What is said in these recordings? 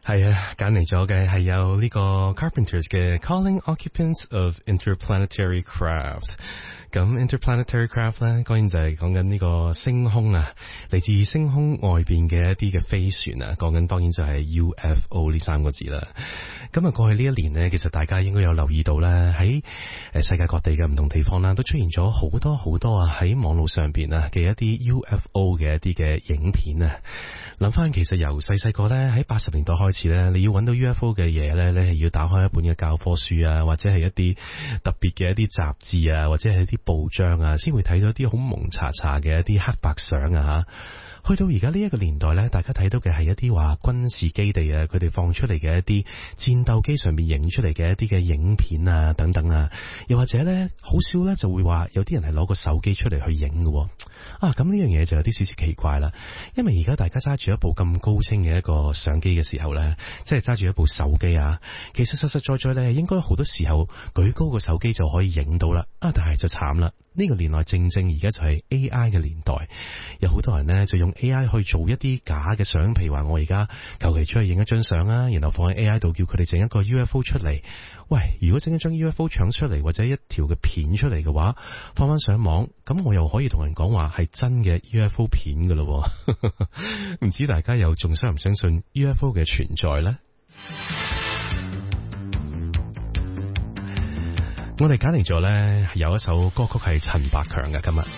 係啊，揀嚟咗嘅係有呢個 Carpenters 嘅 Calling Occupants of Interplanetary Craft。咁 Interplanetary Craft 咧，當然就係講緊呢個星空啊，嚟自星空外邊嘅一啲嘅飛船啊，講緊當然就係 UFO 呢三個字啦。咁啊，過去呢一年呢，其實大家應該有留意到咧，喺世界各地嘅唔同地方啦，都出現咗好多啊喺網絡上邊啊嘅一啲 UFO 嘅一啲嘅影片啊。諗翻其實由細個咧，喺80年代開始咧，你要揾到 UFO 嘅嘢咧，你係要打開一本嘅教科書啊，或者係一啲特別嘅一啲雜誌啊，或者係一啲報章啊，先會睇到一啲好蒙查查嘅一啲黑白相啊吓。去到而家呢一個年代咧，大家睇到嘅係一啲話軍事基地啊，佢哋放出嚟嘅一啲戰鬥機上面影出嚟嘅一啲嘅影片啊等等啊，又或者咧好少咧就會話有啲人係攞個手機出嚟去影嘅啊，咁呢樣嘢就有啲少少奇怪啦。因為而家大家揸住一部咁高清嘅一個相機嘅時候咧，即係揸住一部手機啊，其實實實在在咧應該好多時候舉高個手機就可以影到啦。啊，但係就慘啦，呢個年代正而家就係 AI 嘅年代，有好多人咧就用 AI 去做一啲假嘅相，譬如話我而家求其出去影一張相啦，然後放喺 AI 度叫佢哋整一個 UFO 出嚟。喂，如果整一張 UFO 搶出嚟或者一條嘅片出嚟嘅話，放翻上網，咁我又可以同人講話係真嘅 UFO 片噶咯。唔知大家又仲相唔相信 UFO 嘅存在呢？我哋揀嚟咗呢，有一首歌曲係陳百強嘅，今日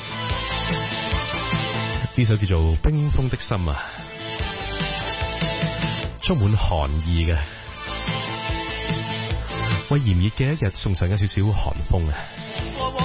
呢首叫做《冰封的心》啊，充滿寒意嘅，為炎熱嘅一日送上一少少寒風啊！